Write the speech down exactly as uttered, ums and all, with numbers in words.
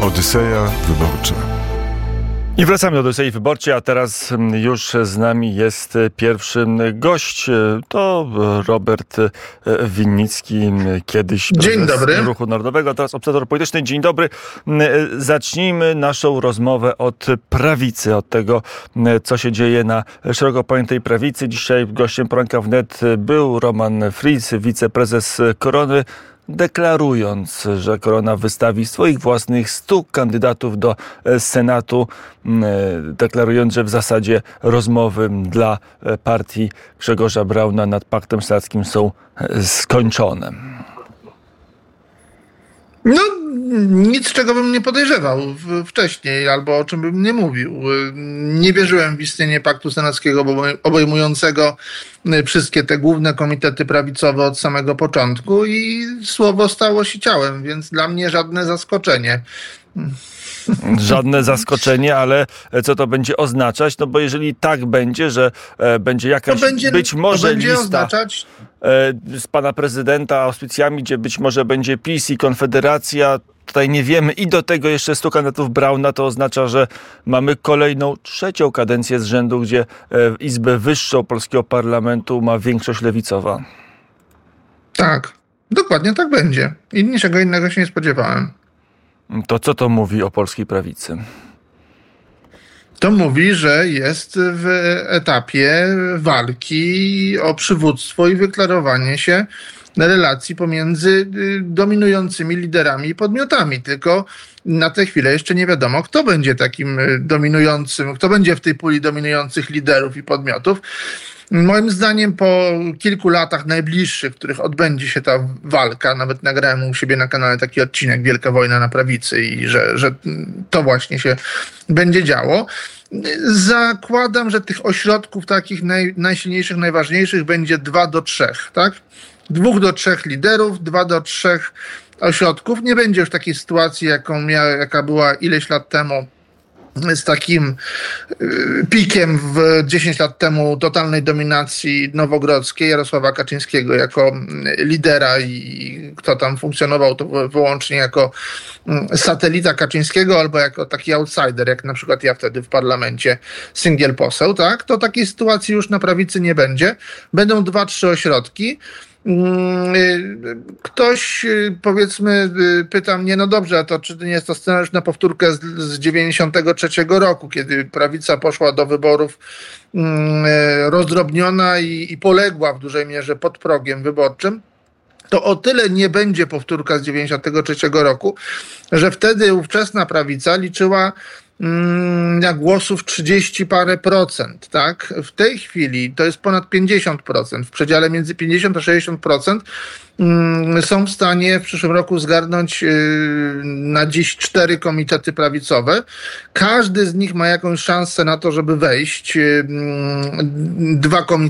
Odyseja Wyborcza. I wracamy do Odysei Wyborczej, a teraz już z nami jest pierwszy gość. To Robert Winnicki, kiedyś Dzień dobry. Ruchu Narodowego, a teraz obserwator polityczny. Dzień dobry. Zacznijmy naszą rozmowę od prawicy, od tego, co się dzieje na szeroko pojętej prawicy. Dzisiaj gościem poranka wnet był Roman Fritz, wiceprezes Korony, deklarując, że Korona wystawi swoich własnych stu kandydatów do Senatu, deklarując, że w zasadzie rozmowy dla partii Grzegorza Brauna nad paktem senackim są skończone. No, nic, czego bym nie podejrzewał wcześniej, albo o czym bym nie mówił. Nie wierzyłem w istnienie paktu senackiego obejmującego wszystkie te główne komitety prawicowe od samego początku i słowo stało się ciałem, więc dla mnie żadne zaskoczenie. Żadne zaskoczenie, ale co to będzie oznaczać? No bo jeżeli tak będzie, że będzie jakaś to będzie, być może to będzie lista oznaczać... z pana prezydenta auspicjami, gdzie być może będzie PiS i Konfederacja, tutaj nie wiemy, i do tego jeszcze stu kandydatów Brauna, to oznacza, że mamy kolejną, trzecią kadencję z rzędu, gdzie Izbę Wyższą polskiego parlamentu ma większość lewicowa. Tak, dokładnie tak będzie. I niczego innego się nie spodziewałem. To co to mówi o polskiej prawicy? To mówi, że jest w etapie walki o przywództwo i wyklarowanie się relacji pomiędzy dominującymi liderami i podmiotami. Tylko na tę chwilę jeszcze nie wiadomo, kto będzie takim dominującym, kto będzie w tej puli dominujących liderów i podmiotów. Moim zdaniem po kilku latach najbliższych, w których odbędzie się ta walka, nawet nagrałem u siebie na kanale taki odcinek Wielka Wojna na prawicy i że, że to właśnie się będzie działo, zakładam, że tych ośrodków takich naj, najsilniejszych, najważniejszych będzie dwa do trzech, tak? Dwóch do trzech liderów, dwa do trzech ośrodków. Nie będzie już takiej sytuacji, jaką miała, jaka była ileś lat temu, z takim pikiem w dziesięć lat temu totalnej dominacji nowogrodzkiej Jarosława Kaczyńskiego jako lidera i kto tam funkcjonował to wyłącznie jako satelita Kaczyńskiego albo jako taki outsider, jak na przykład ja wtedy w parlamencie, singiel poseł, tak? To takiej sytuacji już na prawicy nie będzie. Będą dwa, trzy ośrodki. Ktoś, powiedzmy, pyta mnie, no dobrze, a to czy nie jest to scenariusz na powtórkę z, z dziewięćdziesiątego trzeciego roku, kiedy prawica poszła do wyborów rozdrobniona i, i poległa w dużej mierze pod progiem wyborczym. To o tyle nie będzie powtórka z dziewięćdziesiątego trzeciego roku, że wtedy ówczesna prawica liczyła na głosów trzydzieści parę procent, tak? W tej chwili to jest ponad pięćdziesiąt procent. W przedziale między pięćdziesiąt a sześćdziesiąt procent są w stanie w przyszłym roku zgarnąć na dziś cztery komitety prawicowe. Każdy z nich ma jakąś szansę na to, żeby wejść. Dwa komitety